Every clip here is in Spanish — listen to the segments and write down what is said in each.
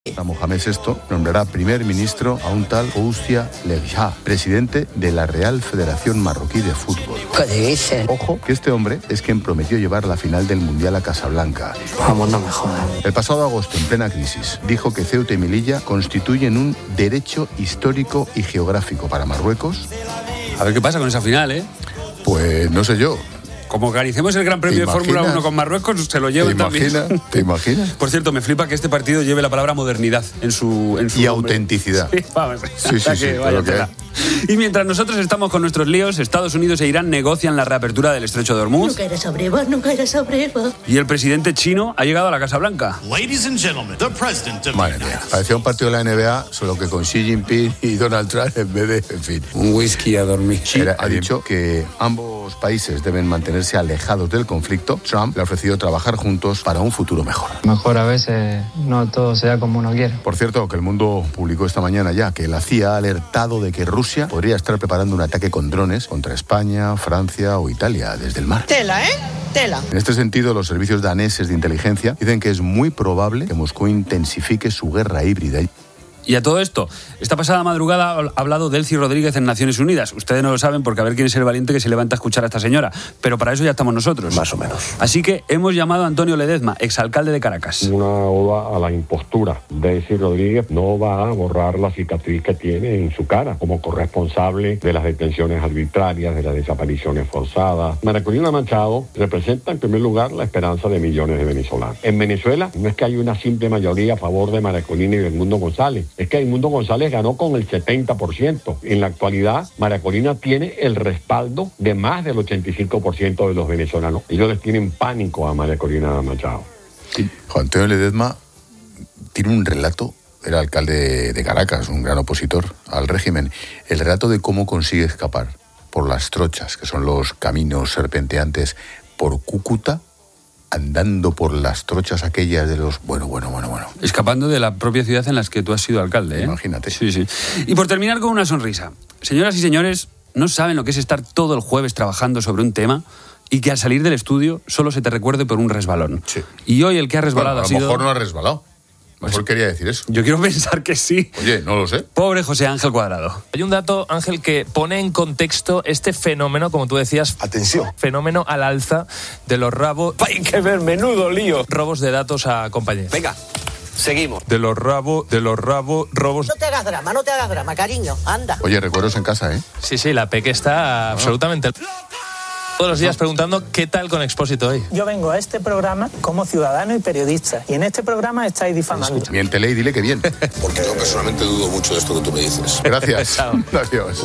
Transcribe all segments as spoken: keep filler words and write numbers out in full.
Mohamed sexto nombrará primer ministro a un tal Oustia Legha, presidente de la Real Federación Marroquí de Fútbol. ¿Qué dicen? Ojo, que este hombre es quien prometió llevar la final del Mundial a Casablanca. Vamos, no me jodas. El pasado agosto, en plena crisis, dijo que Ceuta y Melilla constituyen un derecho histórico y geográfico para Marruecos. A ver qué pasa con esa final, ¿eh? Pues no sé yo. Como organicemos el Gran Premio de Fórmula uno con Marruecos, se lo llevan también. ¿Te imaginas? Por cierto, me flipa que este partido lleve la palabra modernidad en su, en su y nombre. Autenticidad. Sí, vamos. Sí, sí, sí. Vaya tela. Y mientras nosotros estamos con nuestros líos, Estados Unidos e Irán negocian la reapertura del estrecho de Hormuz. Nunca eres abreva, nunca eres abreva. Y el presidente chino ha llegado a la Casa Blanca. Ladies and gentlemen, the president of Madre mía, parecía un partido de la N B A, solo que con Xi Jinping y Donald Trump en vez de, en fin. Un whisky a dormir. Xi ha dicho que ambos países deben mantenerse alejados del conflicto. Trump le ha ofrecido trabajar juntos para un futuro mejor. Mejor a veces no todo se da como uno quiere. Por cierto, que El Mundo publicó esta mañana ya que la C I A ha alertado de que Rusia podría estar preparando un ataque con drones contra España, Francia o Italia desde el mar. Tela, ¿eh? Tela. En este sentido, los servicios daneses de inteligencia dicen que es muy probable que Moscú intensifique su guerra híbrida. Y a todo esto, esta pasada madrugada ha hablado Delcy Rodríguez en Naciones Unidas. Ustedes no lo saben porque a ver quién es el valiente que se levanta a escuchar a esta señora. Pero para eso ya estamos nosotros. Más o menos. Así que hemos llamado a Antonio Ledezma, exalcalde de Caracas. Una oda a la impostura. Delcy Rodríguez no va a borrar la cicatriz que tiene en su cara como corresponsable de las detenciones arbitrarias, de las desapariciones forzadas. María Corina Machado representa en primer lugar la esperanza de millones de venezolanos. En Venezuela no es que hay una simple mayoría a favor de María Corina y de Edmundo González. Es que Edmundo González ganó con el setenta por ciento. En la actualidad, María Corina tiene el respaldo de más del ochenta y cinco por ciento de los venezolanos. Ellos les tienen pánico a María Corina Machado. Sí. Juan Antonio Ledezma tiene un relato, era alcalde de Caracas, un gran opositor al régimen, el relato de cómo consigue escapar por las trochas, que son los caminos serpenteantes, por Cúcuta, andando por las trochas aquellas de los... Bueno, bueno, bueno, bueno. Escapando de la propia ciudad en la que tú has sido alcalde, ¿eh? Imagínate. Sí, sí. Y por terminar con una sonrisa. Señoras y señores, ¿no saben lo que es estar todo el jueves trabajando sobre un tema y que al salir del estudio solo se te recuerde por un resbalón? Sí. Y hoy el que ha resbalado bueno, a ha sido... A lo mejor no ha resbalado. Mejor quería decir eso. Yo quiero pensar que sí. Oye, no lo sé. Pobre José Ángel Cuadrado. Hay un dato, Ángel, que pone en contexto este fenómeno, como tú decías... Atención. Fenómeno al alza de los rabos... Hay que ver, menudo lío. Robos de datos a compañías. Venga, seguimos. De los rabos, de los rabos, robos... No te hagas drama, no te hagas drama, cariño. Anda. Oye, recuerdos en casa, ¿eh? Sí, sí, la Peque está absolutamente... Todos los días preguntando qué tal con Expósito hoy. Yo vengo a este programa como ciudadano y periodista. Y en este programa estáis difamando. Miéntele y dile que bien. Porque yo personalmente dudo mucho de esto que tú me dices. Gracias. Gracias.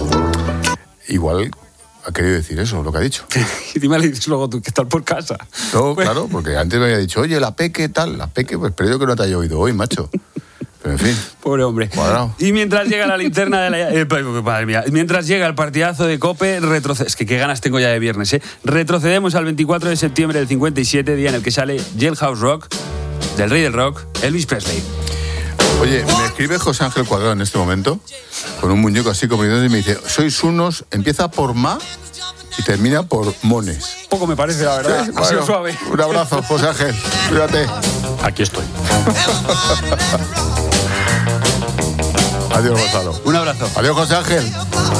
Igual ha querido decir eso, lo que ha dicho. Y encima le dices luego tú que estás por casa. No, Pues... claro, porque antes me había dicho, oye, la Peque, tal, la Peque, pues pero yo que no te haya oído hoy, macho. Pero en fin. Pobre hombre. Cuadrado. Y mientras llega la linterna de la... Eh, madre mía. Mientras llega el partidazo de COPE, retrocede... Es que qué ganas tengo ya de viernes, ¿eh? Retrocedemos al veinticuatro de septiembre del cincuenta y siete, día en el que sale Jailhouse Rock, del rey del rock, Elvis Presley. Oye, me escribe José Ángel Cuadrado en este momento, con un muñeco así como y me dice, sois unos, empieza por ma y termina por mones. Poco me parece, la verdad. Sí, Ha sido bueno, suave. Un abrazo, José Ángel. Cuídate. Aquí estoy. Adiós, Gonzalo. Un abrazo. Adiós, José Ángel.